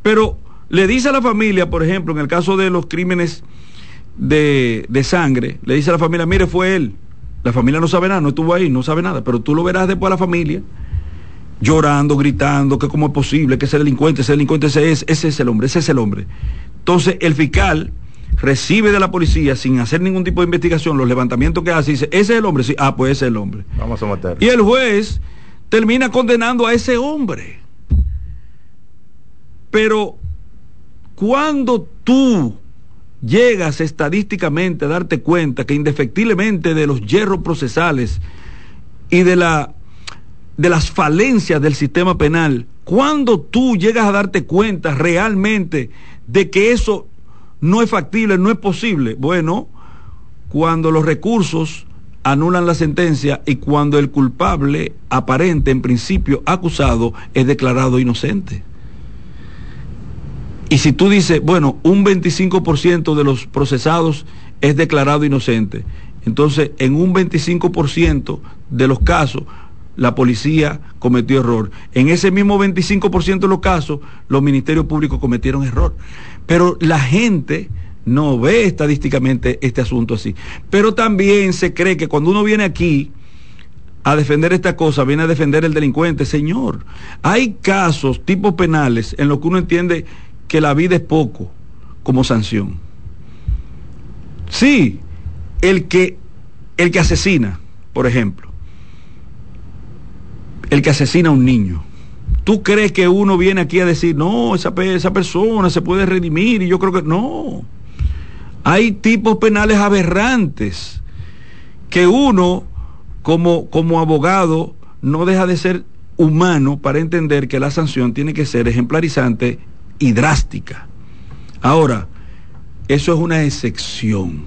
Pero le dice a la familia, por ejemplo, en el caso de los crímenes de sangre, le dice a la familia, mire, fue él. La familia no sabe nada, no estuvo ahí, no sabe nada, pero tú lo verás después a la familia llorando, gritando, que cómo es posible, que ese delincuente ese es el hombre. Entonces el fiscal recibe de la policía, sin hacer ningún tipo de investigación, los levantamientos que hace y dice, ese es el hombre, sí, pues ese es el hombre. Vamos a someterlo. Y el juez termina condenando a ese hombre. Pero cuando tú llegas estadísticamente a darte cuenta que indefectiblemente de los hierros procesales y de las falencias del sistema penal, cuando tú llegas a darte cuenta realmente de que eso no es factible, no es posible, bueno, cuando los recursos anulan la sentencia y cuando el culpable aparente, en principio acusado, es declarado inocente. Y si tú dices, bueno, un 25% de los procesados es declarado inocente, entonces en un 25% de los casos la policía cometió error. En ese mismo 25% de los casos, los ministerios públicos cometieron error. Pero la gente no ve estadísticamente este asunto así. Pero también se cree que cuando uno viene aquí a defender esta cosa, viene a defender el delincuente. Señor, hay casos, tipos penales, en los que uno entiende que la vida es poco como sanción. Sí, el que asesina, por ejemplo, el que asesina a un niño. ¿Tú crees que uno viene aquí a decir, no, esa persona se puede redimir? Y yo creo que no. Hay tipos penales aberrantes que uno, como abogado, no deja de ser humano para entender que la sanción tiene que ser ejemplarizante y drástica. Ahora, eso es una excepción.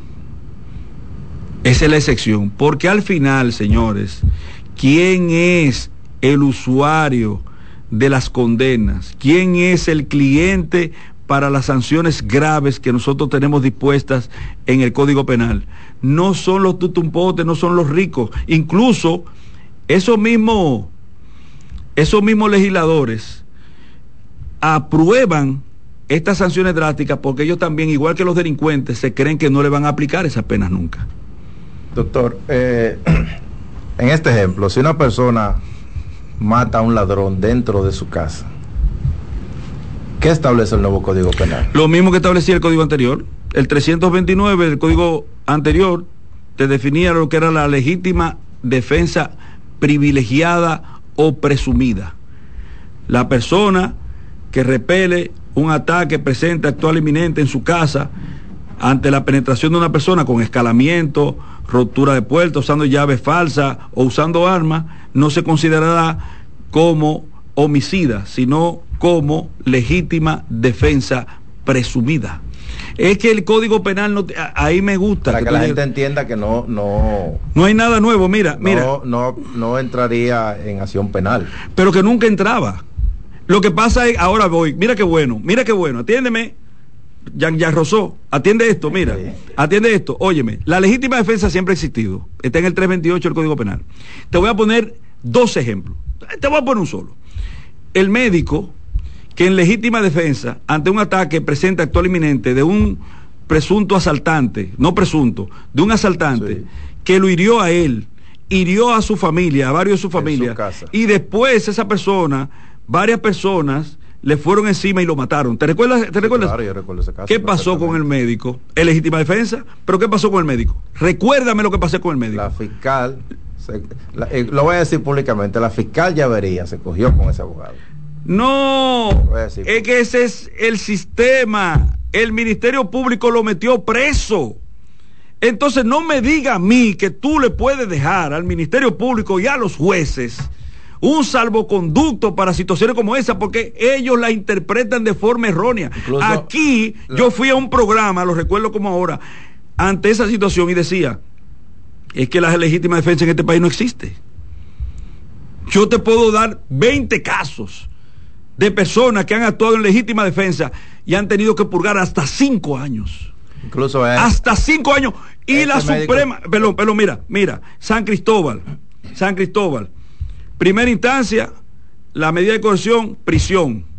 Esa es la excepción. Porque al final, señores, ¿quién es el usuario de las condenas? ¿Quién es el cliente para las sanciones graves que nosotros tenemos dispuestas en el Código Penal? No son los tutumpotes, no son los ricos. Incluso esos mismos legisladores aprueban estas sanciones drásticas porque ellos también, igual que los delincuentes, se creen que no le van a aplicar esas penas nunca. Doctor, en este ejemplo, si una persona mata a un ladrón dentro de su casa, ¿qué establece el nuevo Código Penal? Lo mismo que establecía el Código anterior. El 329 del Código anterior te definía lo que era la legítima defensa privilegiada o presumida. La persona que repele un ataque presente, actual, inminente en su casa ante la penetración de una persona con escalamiento, rotura de puerta, usando llaves falsas o usando armas, no se considerará como homicida, sino como legítima defensa presumida. Es que el Código Penal, ahí me gusta. Para que la gente entienda que no hay nada nuevo, mira. No entraría en acción penal. Pero que nunca entraba. Lo que pasa es, ahora voy, mira qué bueno, atiéndeme, Jean Rousseau, atiende esto, mira, sí. Atiende esto, óyeme, la legítima defensa siempre ha existido, está en el 328 del Código Penal. Te voy a poner dos ejemplos, te voy a poner un solo. El médico que en legítima defensa, ante un ataque presente, actual, inminente, de un presunto asaltante, no presunto, de un asaltante, sí, que lo hirió a él, hirió a su familia, a varios de su familia, y después esa persona, varias personas le fueron encima y lo mataron. ¿Te recuerdas? Claro, yo recuerdo ese caso. ¿Qué pasó con el médico? ¿Es legítima defensa? ¿Pero qué pasó con el médico? Recuérdame lo que pasó con el médico. La fiscal, lo voy a decir públicamente, la fiscal Llavería se cogió con ese abogado. No, es que ese es el sistema. El Ministerio Público lo metió preso. Entonces no me diga a mí que tú le puedes dejar al Ministerio Público y a los jueces un salvoconducto para situaciones como esa, porque ellos la interpretan de forma errónea. Incluso, aquí yo fui a un programa, lo recuerdo como ahora, ante esa situación y decía, es que la legítima defensa en este país no existe. Yo te puedo dar 20 casos de personas que han actuado en legítima defensa y han tenido que purgar hasta 5 años. Incluso hasta 5 años. Y la Suprema, perdón, mira, San Cristóbal, primera instancia, la medida de coerción, prisión.